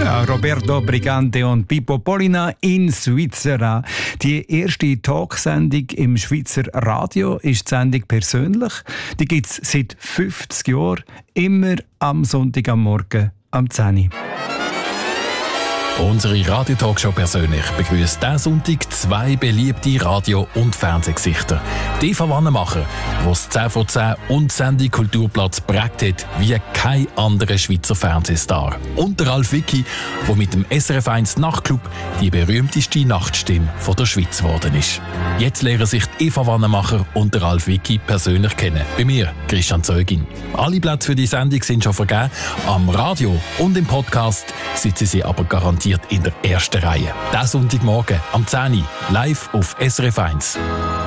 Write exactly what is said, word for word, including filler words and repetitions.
Ja, Roberto Brigante und Pippo Polina in Svizzera. Die erste Talksendung im Schweizer Radio ist die Sendung «Persönlich». Die gibt es seit fünfzig Jahren, immer am Sonntag am Morgen am zehn Uhr. Unsere Radio-Talkshow persönlich begrüßt diesen Sonntag zwei beliebte Radio- und Fernsehgesichter. Die Eva Wannemacher, die das zehn vor zehn und Sendung Kulturplatz prägt hat wie kein anderer Schweizer Fernsehstar. Und der Ralf Wicki, der mit dem S R F eins Nachtclub die berühmteste Nachtstimme von der Schweiz geworden ist. Jetzt lernen sich die Eva Wannemacher und der Ralf Wicki persönlich kennen. Bei mir, Christian Zeugin. Alle Plätze für die Sendung sind schon vergeben. Am Radio und im Podcast sitzen sie aber garantiert in der ersten Reihe. Diesen Sonntagmorgen am zehn Uhr live auf S R F eins.